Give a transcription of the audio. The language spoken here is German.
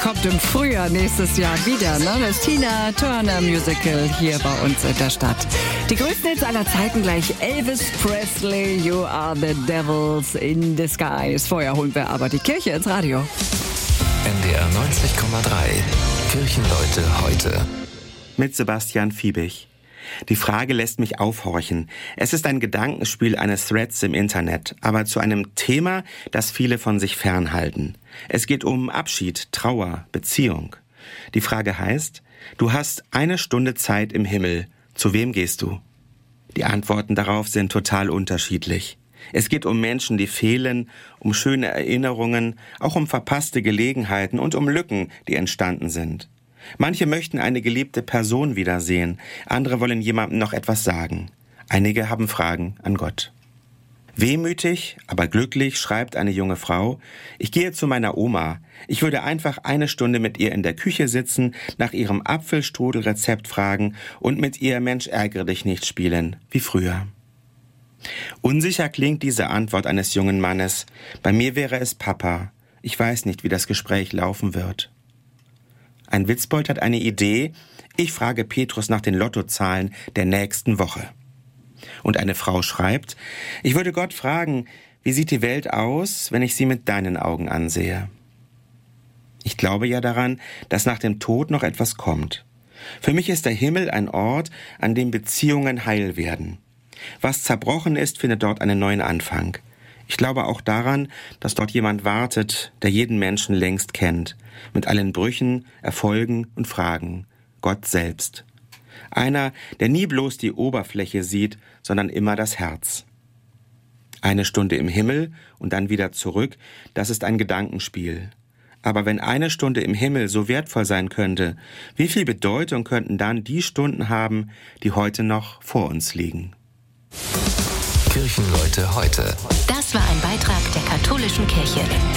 kommt im Frühjahr nächstes Jahr wieder. Ne? Das Tina Turner Musical hier bei uns in der Stadt. Die größten Hits aller Zeiten gleich. Elvis Presley, You Are the Devils in Disguise. Vorher holen wir aber die Kirche ins Radio. NDR 90,3. Kirchenleute heute. Mit Sebastian Fiebig. Die Frage lässt mich aufhorchen. Es ist ein Gedankenspiel eines Threads im Internet, aber zu einem Thema, das viele von sich fernhalten. Es geht um Abschied, Trauer, Beziehung. Die Frage heißt, du hast 1 Stunde Zeit im Himmel. Zu wem gehst du? Die Antworten darauf sind total unterschiedlich. Es geht um Menschen, die fehlen, um schöne Erinnerungen, auch um verpasste Gelegenheiten und um Lücken, die entstanden sind. Manche möchten eine geliebte Person wiedersehen, andere wollen jemandem noch etwas sagen. Einige haben Fragen an Gott. Wehmütig, aber glücklich schreibt eine junge Frau, ich gehe zu meiner Oma. Ich würde einfach 1 Stunde mit ihr in der Küche sitzen, nach ihrem Apfelstrudelrezept fragen und mit ihr Mensch ärgere dich nicht spielen, wie früher. Unsicher klingt diese Antwort eines jungen Mannes. Bei mir wäre es Papa. Ich weiß nicht, wie das Gespräch laufen wird. Ein Witzbold hat eine Idee. Ich frage Petrus nach den Lottozahlen der nächsten Woche. Und eine Frau schreibt, ich würde Gott fragen, wie sieht die Welt aus, wenn ich sie mit deinen Augen ansehe? Ich glaube ja daran, dass nach dem Tod noch etwas kommt. Für mich ist der Himmel ein Ort, an dem Beziehungen heil werden. Was zerbrochen ist, findet dort einen neuen Anfang. Ich glaube auch daran, dass dort jemand wartet, der jeden Menschen längst kennt, mit allen Brüchen, Erfolgen und Fragen, Gott selbst. Einer, der nie bloß die Oberfläche sieht, sondern immer das Herz. 1 Stunde im Himmel und dann wieder zurück, das ist ein Gedankenspiel. Aber wenn 1 Stunde im Himmel so wertvoll sein könnte, wie viel Bedeutung könnten dann die Stunden haben, die heute noch vor uns liegen? Kirchenleute heute. Das war ein Beitrag der Katholischen Kirche.